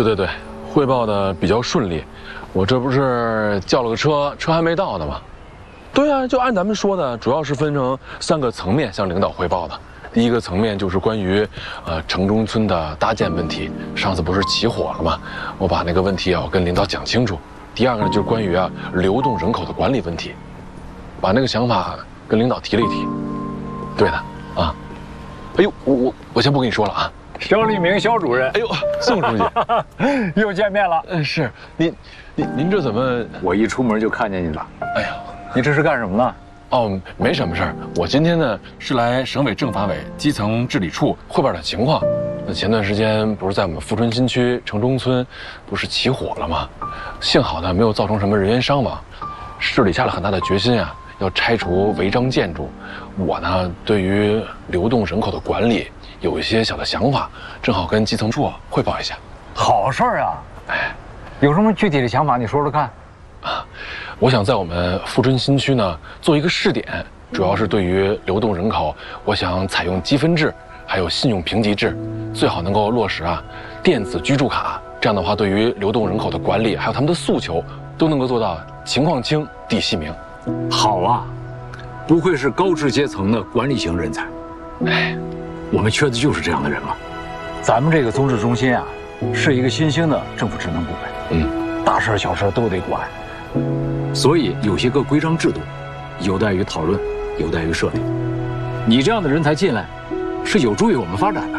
对，汇报的比较顺利。我这不是叫了个车，车还没到呢吗？对啊，就按咱们说的，主要是分成3个层面向领导汇报的。第一个层面就是关于城中村的搭建问题，上次不是起火了吗？我把那个问题我跟领导讲清楚。第二个呢，就是关于流动人口的管理问题，把那个想法跟领导提了一提。对的啊。哎呦，我先不跟你说了啊。 肖立明肖主任， 哎呦，宋书记， 又见面了。 是您这怎么？ 我一出门就看见你了。 哎呀， 你这是干什么呢？ 哦，没什么事儿。我今天呢是来省委政法委基层治理处汇报点情况。那前段时间不是在我们富春新区城中村不是起火了吗？幸好呢没有造成什么人员伤亡。市里下了很大的决心啊，要拆除违章建筑。我呢对于流动人口的管理有一些小的想法，正好跟基层处汇报一下。 好事儿啊！哎，有什么具体的想法你说说看。 我想在我们富春新区呢做一个试点，主要是对于流动人口，我想采用积分制，还有信用评级制，最好能够落实电子居住卡。这样的话，对于流动人口的管理，还有他们的诉求，都能够做到情况清、地细明。 好啊，不愧是高知阶层的管理型人才。哎，我们缺的就是这样的人嘛。咱们这个综治中心是一个新兴的政府职能部门，大事小事都得管。所以有些个规章制度有待于讨论，有待于设定。你这样的人才进来，是有助于我们发展的。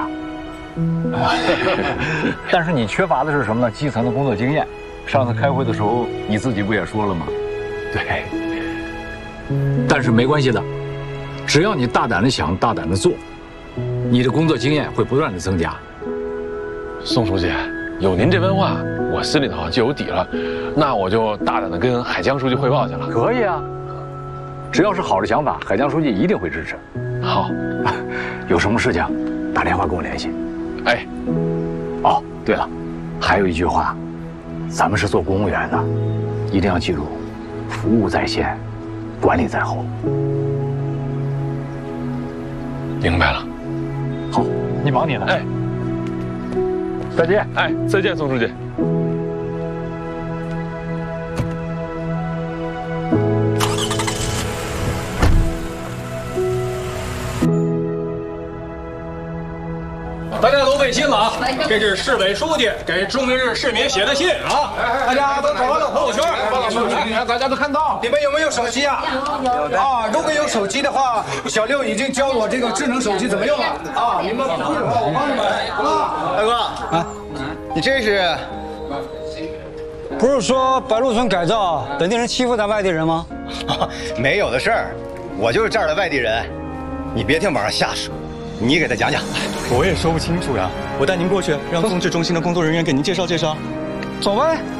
但是你缺乏的是什么呢？基层的工作经验。上次开会的时候，你自己不也说了吗？对。但是没关系的，只要你大胆的想，大胆的做，你的工作经验会不断的增加。 宋书记，有您这番话，我心里头就有底了。那我就大胆的跟海江书记汇报去了。 可以啊，只要是好的想法，海江书记一定会支持。 好， 有什么事情打电话跟我联系。 哎， 哦，对了，还有一句话，咱们是做公务员的，一定要记住，服务在先，管理在后。 明白了。 好，你忙你的。 哎， 再见。 哎，再见，宋书记。 大家都背信了啊！这是市委书记给中明日市民写的信啊！大家都转发到朋友圈，大家都看到。 你们有没有手机啊？有啊，如果有手机的话，小六已经教我这个智能手机怎么用了啊！你们不会的话，我帮你们啊！ 大哥啊，你这是？ 不是说白鹿村改造本地人欺负咱外地人吗？ 没有的事儿，我就是这儿的外地人，你别听网上瞎说。你给他讲讲。 我也说不清楚呀，我带您过去，让综治中心的工作人员给您介绍介绍。走呗。